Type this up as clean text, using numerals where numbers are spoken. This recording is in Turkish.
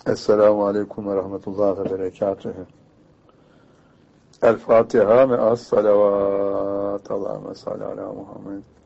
Esselamu Aleyküm ve Rahmetullah ve Berekatühü. El Fatiha ve as salavat. Allahümme salli ala Muhammed.